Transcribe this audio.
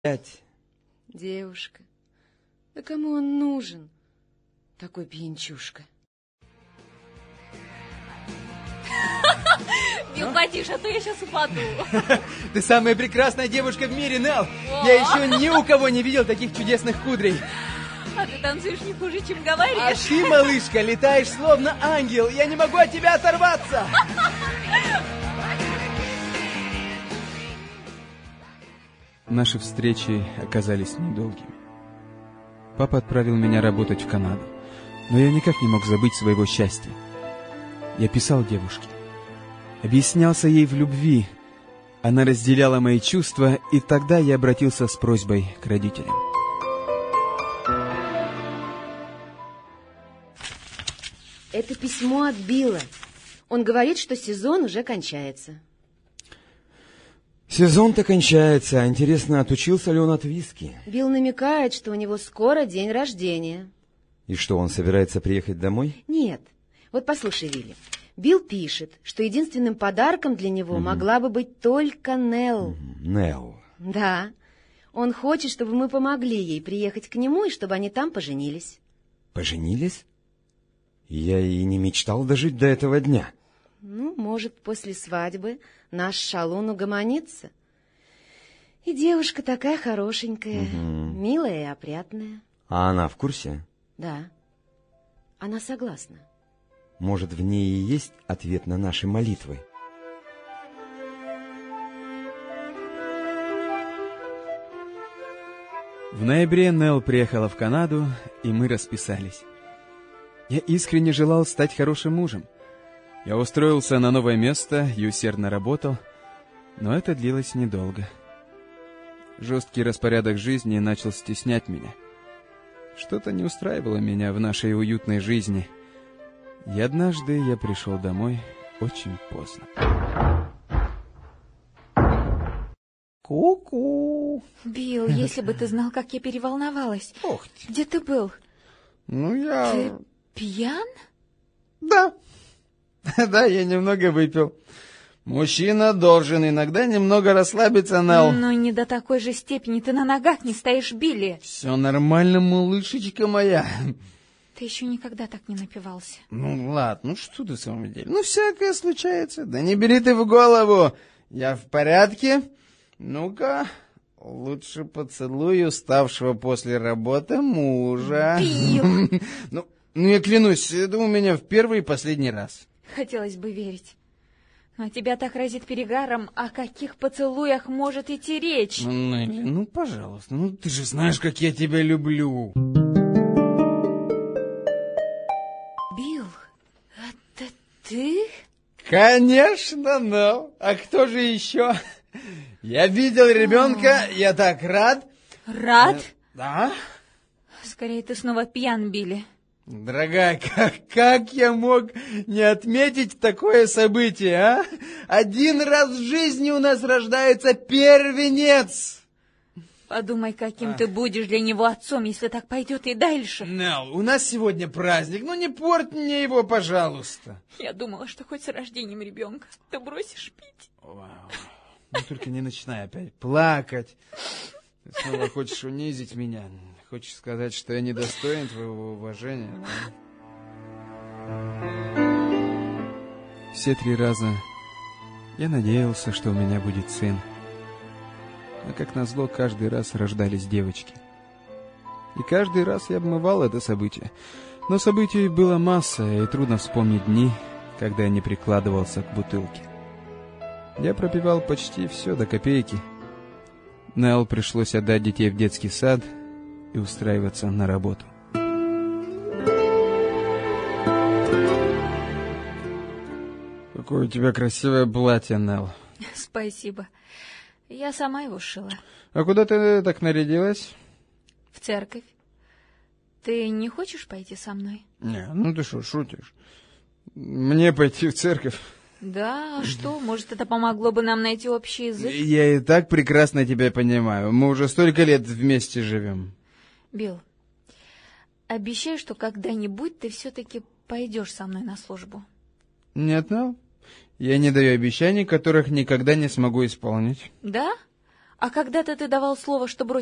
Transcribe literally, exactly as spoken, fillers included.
Пять. Девушка, да кому он нужен, такой пьянчушка? Билл, потише, а то я сейчас упаду. Ты самая прекрасная девушка в мире, Нелл. Я еще ни у кого не видел таких чудесных кудрей. А ты танцуешь не хуже, чем говоришь. А ты, малышка, летаешь словно ангел. Я не могу от тебя оторваться. Наши встречи оказались недолгими. Папа отправил меня работать в Канаду, но я никак не мог забыть своего счастья. Я писал девушке, объяснялся ей в любви. Она разделяла мои чувства, и тогда я обратился с просьбой к родителям. Это письмо от Билла. Он говорит, что сезон уже кончается. Сезон-то кончается, а интересно, отучился ли он от виски? Билл намекает, что у него скоро день рождения. И что, он собирается приехать домой? Нет. Вот послушай, Вилли. Билл пишет, что единственным подарком для него угу. могла бы быть только Нелл. Угу. Нелл. Да. Он хочет, чтобы мы помогли ей приехать к нему, и чтобы они там поженились. Поженились? Я и не мечтал дожить до этого дня. Ну, может, после свадьбы наш шалун угомонится. И девушка такая хорошенькая, угу. милая и опрятная. А она в курсе? Да. Она согласна. Может, в ней и есть ответ на наши молитвы? В ноябре Нелл приехала в Канаду, и мы расписались. Я искренне желал стать хорошим мужем. Я устроился на новое место и усердно работал, но это длилось недолго. Жесткий распорядок жизни начал стеснять меня. Что-то не устраивало меня в нашей уютной жизни. И однажды я пришел домой очень поздно. Ку-ку! Билл, если бы ты знал, как я переволновалась. Ох ты. Где ты был? Ну, я... Ты пьян? Да. Да, я немного выпил. Мужчина должен иногда немного расслабиться, Нелл. Ну, не до такой же степени. Ты на ногах не стоишь, Билли. Все нормально, малышечка моя. Ты еще никогда так не напивался. Ну, ладно, ну что ты в самом деле? Ну, всякое случается. Да не бери ты в голову. Я в порядке. Ну-ка, лучше поцелуй уставшего после работы мужа. Билл! Ну, ну, я клянусь, это у меня в первый и последний раз. Хотелось бы верить. Но тебя так разит перегаром, о каких поцелуях может идти речь? Ну, Нелли, ну, пожалуйста, ну ты же знаешь, как я тебя люблю. Билл, это ты? Конечно, но. А кто же еще? Я видел ребенка, я так рад. Рад? Да. Скорее, ты снова пьян, Билли. Дорогая, как, как я мог не отметить такое событие, а? Один раз в жизни у нас рождается первенец. Подумай, каким а. ты будешь для него отцом, если так пойдет и дальше. Нелл, у нас сегодня праздник, ну не порть мне его, пожалуйста. Я думала, что хоть с рождением ребенка ты бросишь пить. Вау. Ну только не начинай опять плакать. Ты снова хочешь унизить меня. Хочешь сказать, что я недостоин твоего уважения? Да? Все три раза я надеялся, что у меня будет сын. А как назло, каждый раз рождались девочки. И каждый раз я обмывал это событие. Но событий было масса, и трудно вспомнить дни, когда я не прикладывался к бутылке. Я пропивал почти все до копейки. Нелл пришлось отдать детей в детский сад и устраиваться на работу. Какое у тебя красивое платье, Нелл. Спасибо. Я сама его шила. А куда ты так нарядилась? В церковь. Ты не хочешь пойти со мной? Не, ну ты что, шутишь? Мне пойти в церковь? Да, а что? Может, это помогло бы нам найти общий язык? Я и так прекрасно тебя понимаю. Мы уже столько лет вместе живем. Билл, обещай, что когда-нибудь ты все-таки пойдешь со мной на службу. Нет, ну, я не даю обещаний, которых никогда не смогу исполнить. Да? А когда-то ты давал слово, что бросишь